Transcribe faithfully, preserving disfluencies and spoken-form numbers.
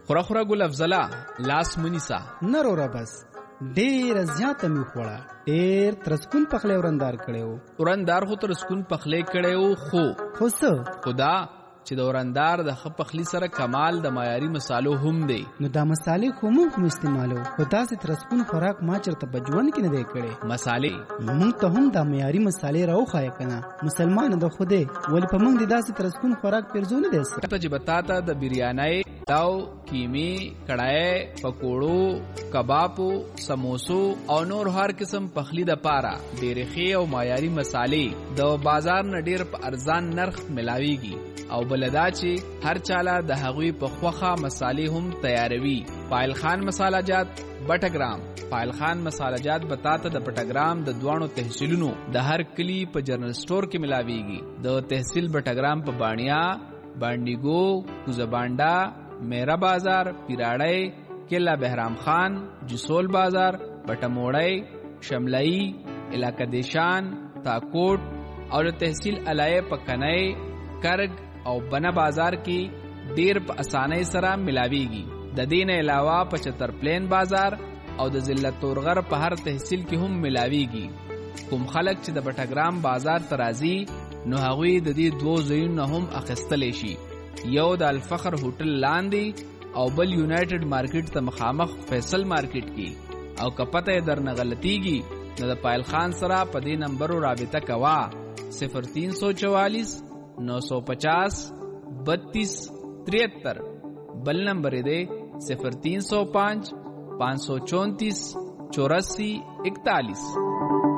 خورا خورا ګل افضله لاس منیسا نرورا بس ډیر زیاته می خوړه ډیر ترسکون پخلی ورندار کړو ورندار خو ترسکون پخلی کړو خو خو څه خدا چې د ورندار د خ پخلی سره کمال د معیاري مصالو هم دی. نو دا مصالې خو موږ هم استعمالو خو داسې ترسکون خوراک ما چرته په ژوند کې نه دی کړی. مصالې موږ ته هم دا معیاري مصالې راوښایه که نه مسلمان د خو دی ولې په موږ د داسې ترسکون خوراک پرځو نه دی ته چې به تا ته د بریانۍ پلاو کیمی کړای پکوړو کبابو سموسو او نور هر قسم پخلی د پاره ډېرې ښې او معیاري مصالې د بازار نه ډېر په ارزان نرخ ملاویږي او بلدا چې هر چاله د هغوی په خوخه مصالې هم تیاروي. پایل خان مساله جات بټګرام پایل خان مساله جات بتاته د بټګرام د دوانو تحصیلونو د هر کلی په جنرال سٹور کې ملاویږي. د تحصیل بټګرام په بانیا باندیګو کوزبانډا میرا بازار پیراړی کلا بهرام خان جسول بازار بټموړی شملئی علاقہ دیشان تاکوٹ او د تحصیل علایه پکنای کرگ او بنا بازار کې ډیر په اسانۍ سره ملاویږي. د دین علاوه په چتر پلین بازار او د ضلع تورغر په هر تحصیل کې هم ملاویږي. کوم خلک چې د بټګرام بازار ترازی نو هغوی د دې دوه ځایونو هم اخیستلی شي. یو د الفخر هوټل لاندې او بل یونایټډ مارکیټ ته مخامخ فیصل مارکیټ کې. او که پته یې درنه غلطیږي نو د پایل خان سره په دې نمبرو رابطه کوه صفر تین سو چوالیس نو سو پچاس بتیس تریہتر. بل نمبر دے صفر تین سو پانچ پانچ سو چونتیس چوراسی اکتالیس.